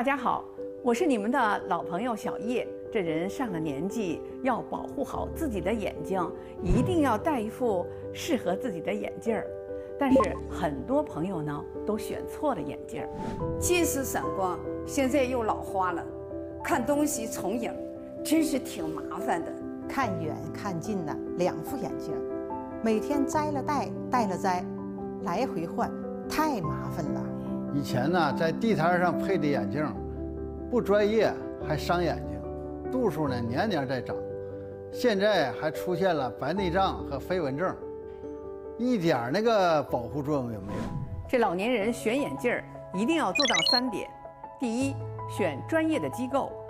大家好，我是你们的老朋友小叶。这人上了年纪，要保护好自己的眼睛，一定要戴一副适合自己的眼镜儿。但是很多朋友呢，都选错了眼镜儿。 近视散光，现在又老花了，看东西重影，真是挺麻烦的。 看远看近的两副眼镜，每天摘了戴，戴了摘，来回换，太麻烦了。 以前呢，在地摊上配的眼镜，不专业还伤眼睛，度数呢年年在长。现在还出现了白内障和飞蚊症，一点那个保护作用也没有。 这老年人选眼镜儿一定要做到3点：第一，选专业的机构，